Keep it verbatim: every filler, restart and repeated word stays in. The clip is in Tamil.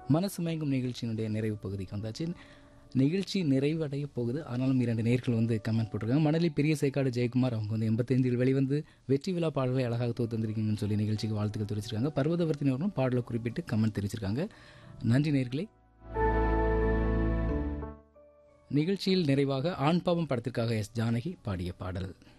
மனசு மயங்கும் நிகழ்ச்சியினுடைய நிறைவு பகுதிக்கு வந்தாச்சு. நிகழ்ச்சி நிறைவடைய போகுது. ஆனாலும் இரண்டு நேர்கள் வந்து கமெண்ட் போட்டிருக்காங்க. மணலி பெரிய சேக்காடு ஜெயக்குமார் அவங்க வந்து எண்பத்தைந்தில் வெளிவந்து வெற்றி விழா பாடல்களை அழகாக தொகுத்து வந்திருக்கீங்கன்னு சொல்லி நிகழ்ச்சிக்கு வாழ்த்துக்கள் தெரிவிச்சிருக்காங்க. பர்வதவர்த்தினவர்களும் பாடலை குறிப்பிட்டு கமெண்ட் தெரிவிச்சிருக்காங்க. நன்றி நேர்களே. நிகழ்ச்சியில் நிறைவாக ஆண் பாவம் படத்திற்காக எஸ் ஜானகி பாடிய பாடல்.